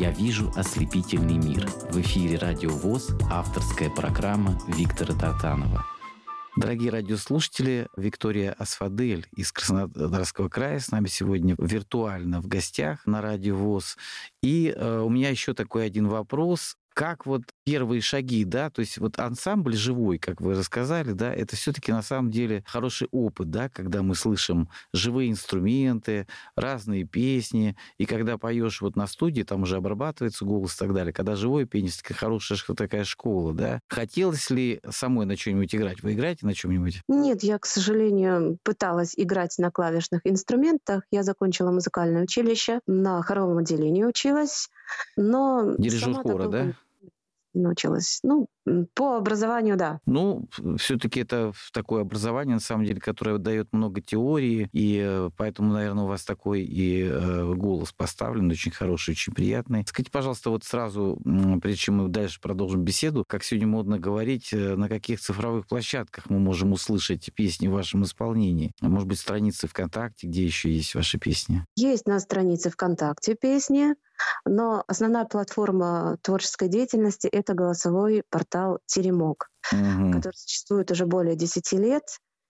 Я вижу ослепительный мир. В эфире Радио ВОС, авторская программа Виктора Тартанова. Дорогие радиослушатели, Виктория Асфадель из Краснодарского края с нами сегодня виртуально в гостях на Радио ВОС. И у меня еще такой один вопрос. Как вот первые шаги, да, то есть вот ансамбль живой, как вы рассказали, да, это все-таки на самом деле хороший опыт, да, когда мы слышим живые инструменты, разные песни, и когда поешь вот на студии, там уже обрабатывается голос и так далее, когда живое пение, это хорошая такая школа, да. Хотелось ли самой на что-нибудь играть? Вы играете на чем-нибудь? Нет, я, к сожалению, пыталась играть на клавишных инструментах. Я закончила музыкальное училище, на хоровом отделении училась, но Дирижер сама хора, да? не научилась. По образованию, да. Ну, все-таки это такое образование, на самом деле, которое дает много теории, и поэтому, наверное, у вас такой и голос поставлен, очень хороший, очень приятный. Скажите, пожалуйста, вот сразу, прежде чем мы дальше продолжим беседу, как сегодня модно говорить, на каких цифровых площадках мы можем услышать песни в вашем исполнении? Может быть, страницы ВКонтакте, где еще есть ваши песни? Есть на странице ВКонтакте песни, но основная платформа творческой деятельности — это голосовой портал «Теремок», который существует уже более 10 лет.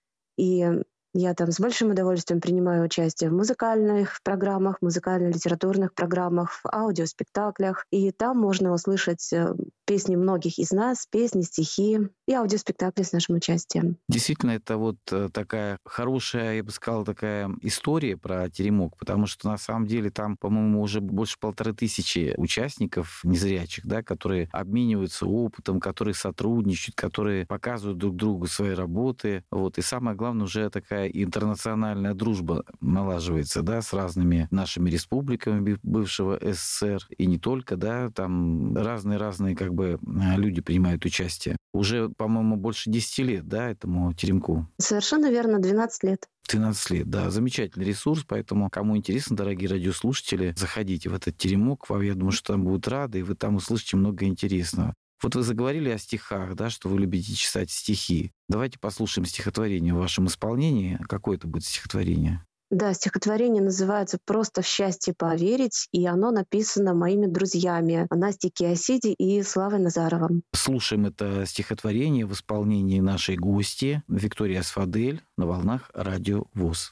И я там с большим удовольствием принимаю участие в музыкальных программах, музыкально-литературных программах, в аудиоспектаклях. И там можно услышать песни многих из нас, песни, стихи и аудиоспектакли с нашим участием. Действительно, это вот такая хорошая, я бы сказал, такая история про Теремок, потому что на самом деле там, по-моему, уже больше 1500 участников незрячих, да, которые обмениваются опытом, которые сотрудничают, которые показывают друг другу свои работы. Вот. И самое главное, уже такая интернациональная дружба налаживается, да, с разными нашими республиками бывшего СССР. И не только, да, там разные как бы люди принимают участие. Уже, по-моему, больше 10 лет, да, этому Теремку? Совершенно верно, 12 лет. 12 лет, да, замечательный ресурс, поэтому, кому интересно, дорогие радиослушатели, заходите в этот Теремок, я думаю, что там будут рады, и вы там услышите много интересного. Вот вы заговорили о стихах, да, что вы любите читать стихи. Давайте послушаем стихотворение в вашем исполнении. Какое это будет стихотворение? Да, стихотворение называется «Просто в счастье поверить», и оно написано моими друзьями Настей Киосиди и Славой Назаровым. Слушаем это стихотворение в исполнении нашей гости Виктории Асфадель на волнах Радио ВОС.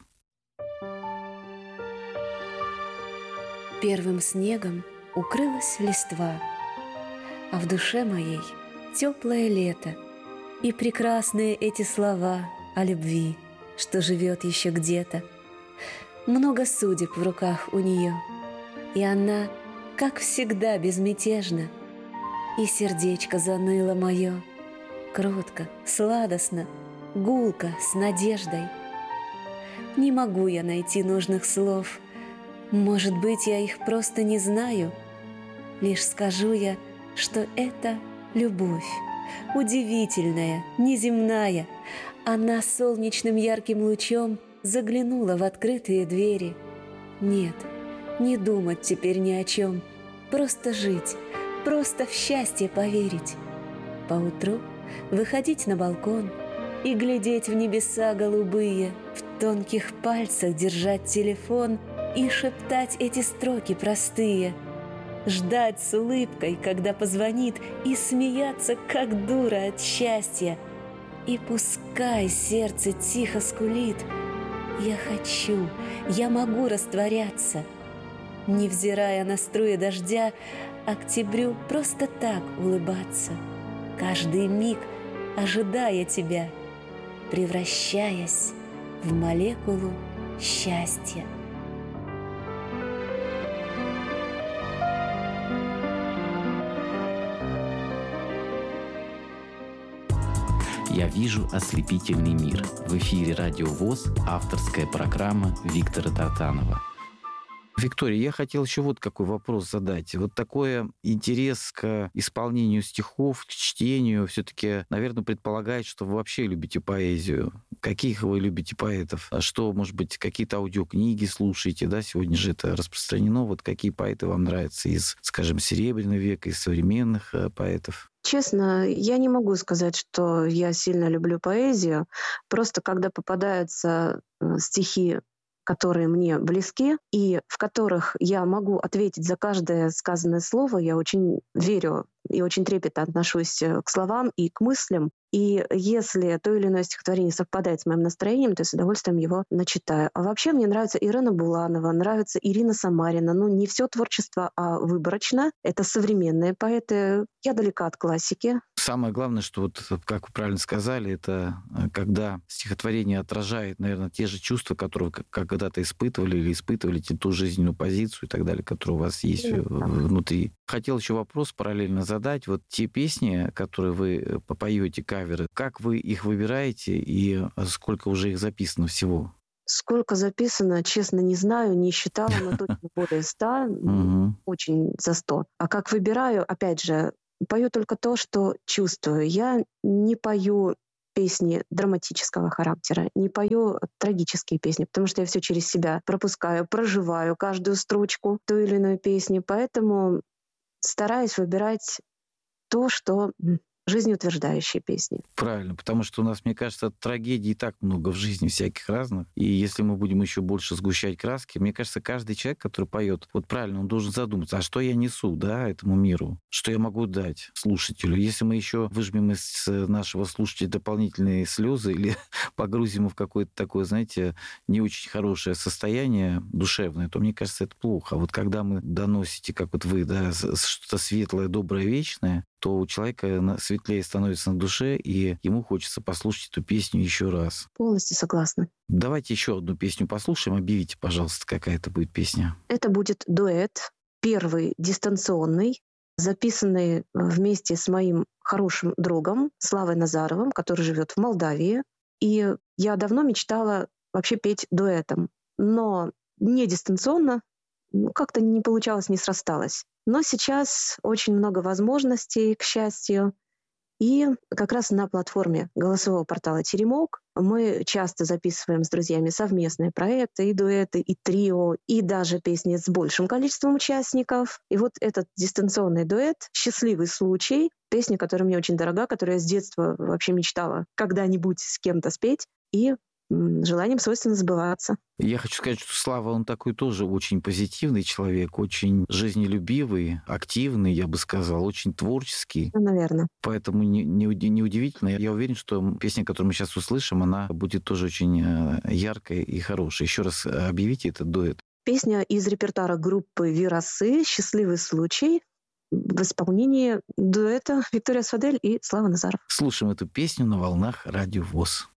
Первым снегом укрылась листва, а в душе моей теплое лето и прекрасные эти слова о любви, что живет еще где-то. Много судеб в руках у нее, и она, как всегда, безмятежна. И сердечко заныло мое, кротко, сладостно, гулко, с надеждой. Не могу я найти нужных слов, может быть, я их просто не знаю. Лишь скажу я, что это любовь, удивительная, неземная. Она солнечным ярким лучом заглянула в открытые двери. Нет, не думать теперь ни о чем, просто жить, просто в счастье поверить. Поутру выходить на балкон и глядеть в небеса голубые, в тонких пальцах держать телефон и шептать эти строки простые, ждать с улыбкой, когда позвонит, и смеяться, как дура от счастья. И пускай сердце тихо скулит, я хочу, я могу растворяться, невзирая на струи дождя, октябрю просто так улыбаться, каждый миг ожидая тебя, превращаясь в молекулу счастья. Я вижу ослепительный мир. В эфире Радио ВОС, авторская программа Виктора Тартанова. Виктория, я хотел еще вот какой вопрос задать. Вот такой интерес к исполнению стихов, к чтению все-таки, наверное, предполагает, что вы вообще любите поэзию. Каких вы любите поэтов? А что, может быть, какие-то аудиокниги слушаете, да? Сегодня же это распространено. Вот какие поэты вам нравятся из, скажем, Серебряного века, из современных поэтов? Честно, я не могу сказать, что я сильно люблю поэзию. Просто когда попадаются стихи, которые мне близки и в которых я могу ответить за каждое сказанное слово. Я очень верю и очень трепетно отношусь к словам и к мыслям. И если то или иное стихотворение совпадает с моим настроением, то я с удовольствием его начитаю. А вообще мне нравится Ирена Буланова, нравится Ирина Самарина. Ну, не все творчество, а выборочно. Это современные поэты. Я далека от классики. Самое главное, что вот, как вы правильно сказали, это когда стихотворение отражает, наверное, те же чувства, которые вы когда-то испытывали или испытывали, ту жизненную позицию и так далее, которая у вас есть внутри. Хотел еще вопрос параллельно задать. Вот те песни, которые вы попоете, каверы, как вы их выбираете и сколько уже их записано всего? Сколько записано, честно, не знаю, не считала, но точно более 100, очень за 100. А как выбираю, опять же, пою только то, что чувствую. Я не пою песни драматического характера, не пою трагические песни, потому что я все через себя пропускаю, проживаю каждую строчку той или иной песни, поэтому стараюсь выбирать то, что жизнеутверждающие песни. Правильно, потому что у нас, мне кажется, трагедий так много в жизни всяких разных. И если мы будем еще больше сгущать краски, мне кажется, каждый человек, который поет, вот правильно, он должен задуматься, а что я несу, да, этому миру? Что я могу дать слушателю? Если мы еще выжмем из нашего слушателя дополнительные слезы или погрузим его в какое-то такое, знаете, не очень хорошее состояние душевное, то, мне кажется, это плохо. А вот когда мы доносите, как вот вы, да, что-то светлое, доброе, вечное, то у человека светлее становится на душе, и ему хочется послушать эту песню еще раз. Полностью согласна. Давайте еще одну песню послушаем. Объявите, пожалуйста, какая это будет песня. Это будет дуэт, первый дистанционный, записанный вместе с моим хорошим другом Славой Назаровым, который живет в Молдавии. И я давно мечтала вообще петь дуэтом, но не дистанционно, как-то не получалось, не срасталось. Но сейчас очень много возможностей, к счастью. И как раз на платформе голосового портала «Теремок» мы часто записываем с друзьями совместные проекты, и дуэты, и трио, и даже песни с большим количеством участников. И вот этот дистанционный дуэт «Счастливый случай», песня, которая мне очень дорога, которую я с детства вообще мечтала когда-нибудь с кем-то спеть. И желанием свойственно сбываться. Я хочу сказать, что Слава, он такой тоже очень позитивный человек, очень жизнелюбивый, активный, я бы сказал, очень творческий. Наверное. Поэтому неудивительно. Я уверен, что песня, которую мы сейчас услышим, она будет тоже очень яркой и хорошей. Еще раз объявите этот дуэт. Песня из репертуара группы «Вирасы» «Счастливый случай» в исполнении дуэта Виктория Асфадель и Слава Назаров. Слушаем эту песню на волнах Радио ВОС.